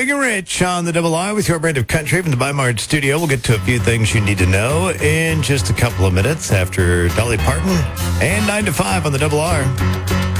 Big and Rich on the Double R with your brand of country from the Bimard studio. We'll get to a few things you need to know in just a couple of minutes after Dolly Parton and 9 to 5 on the Double R.